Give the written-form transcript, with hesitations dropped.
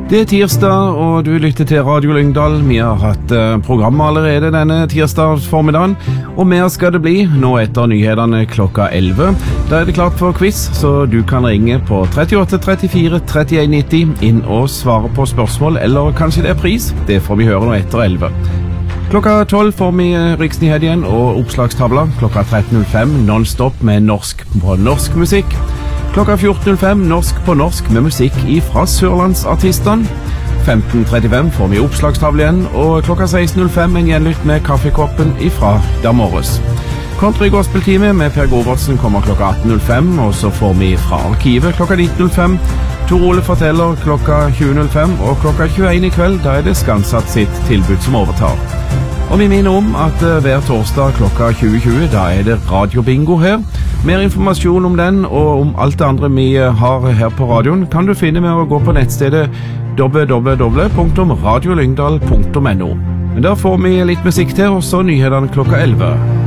Det tirsdag, og du lytter til Radio Lyngdal. Vi har hatt program allerede denne tirsdags formiddagen, og mer skal det bli nå etter nyhetene klokka 11. Da det klart for quiz, så du kan ringe på 38 34 31 90 inn og svare på spørsmål, eller kanskje det pris. Det får vi høre nå etter 11. Klokka 12 får vi Riksnyhet igjen og oppslagstavla. Klokka 13.05 non-stop med norsk på norsk musikk. Klokka 14.05 norsk på norsk med musikk fra Sørlandsartistene. 15.35 får vi oppslagstavle igjen, og klokka 16.05 en gjenlytt med kaffekoppen fra Damorres. Country Gospel-time med Per Govertsen kommer klokka 18.05, og så får vi fra arkivet klokka 19.05. Tor Ole forteller klokka 20.05, og klokka 21 i kveld, da det Skansatt sitt tilbud som overtar. Og vi minner om at hver torsdag klokka 20.20, da det radiobingo her. Mer informasjon om den og om alt det andre vi har her på radioen kan du finne med å gå på nettstedet www.radiolyngdal.no. Men der får vi litt musikk til, og så nyhetene klokka 11.